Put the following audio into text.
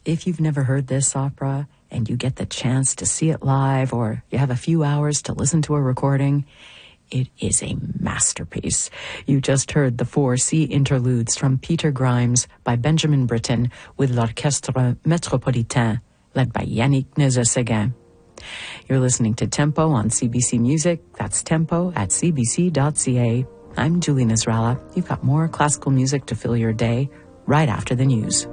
If you've never heard this opera and you get the chance to see it live, or you have a few hours to listen to a recording, it is a masterpiece. You just heard the 4 sea interludes from Peter Grimes by Benjamin Britten with l'Orchestre Métropolitain, led by Yannick Nézet-Séguin. You're listening to Tempo on CBC Music. That's tempo at cbc.ca. I'm Julie Nasrallah. You've got more classical music to fill your day right after the news.